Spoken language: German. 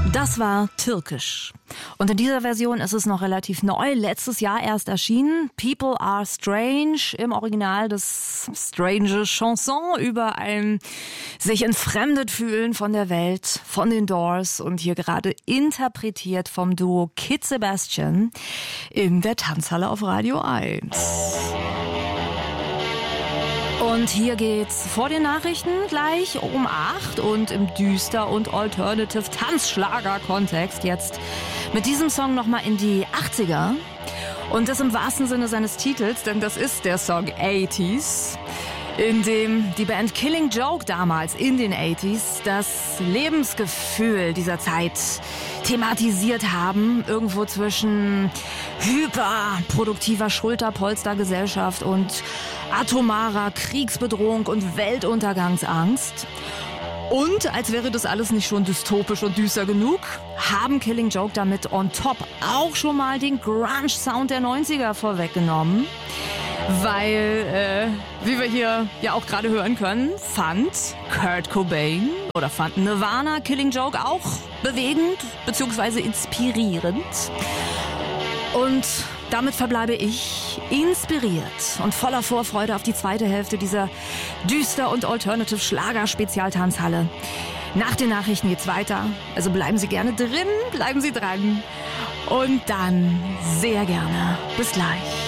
Das war Türkisch. Und in dieser Version ist es noch relativ neu, letztes Jahr erst erschienen. People Are Strange, im Original das strange Chanson über ein sich entfremdet fühlen von der Welt, von den Doors und hier gerade interpretiert vom Duo Kid Sebastian in der Tanzhalle auf Radio 1. Und hier geht's vor den Nachrichten gleich um 8 und im Düster- und Alternative-Tanzschlager-Kontext jetzt mit diesem Song nochmal in die 80er. Und das im wahrsten Sinne seines Titels, denn das ist der Song 80s, in dem die Band Killing Joke damals in den 80s das Lebensgefühl dieser Zeit thematisiert haben. Irgendwo zwischen hyperproduktiver Schulterpolstergesellschaft und atomarer Kriegsbedrohung und Weltuntergangsangst. Und als wäre das alles nicht schon dystopisch und düster genug, haben Killing Joke damit on top auch schon mal den Grunge-Sound der 90er vorweggenommen. Weil, wie wir hier ja auch gerade hören können, fand Kurt Cobain oder fand Nirvana Killing Joke auch bewegend bzw. inspirierend. Und damit verbleibe ich inspiriert und voller Vorfreude auf die zweite Hälfte dieser Düster- und Alternative-Schlager-Spezialtanzhalle. Nach den Nachrichten geht's weiter, also bleiben Sie gerne drin, bleiben Sie dran und dann sehr gerne. Bis gleich.